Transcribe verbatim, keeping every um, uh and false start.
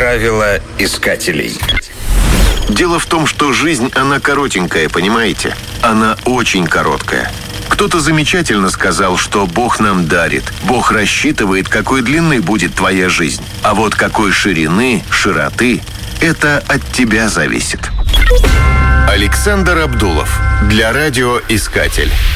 Правила искателей. Дело в том, что жизнь, она коротенькая, понимаете? Она очень короткая. Кто-то замечательно сказал, что Бог нам дарит. Бог рассчитывает, какой длины будет твоя жизнь. А вот какой ширины, широты, это от тебя зависит. Александр Абдулов. Для радиоискатель.